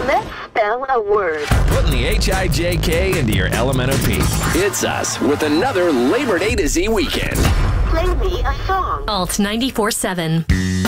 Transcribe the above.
Let's spell a word. Putting the H-I-J-K into your Elemental P. It's us with another Labor Day to Z weekend. Play me a song. Alt 94.7.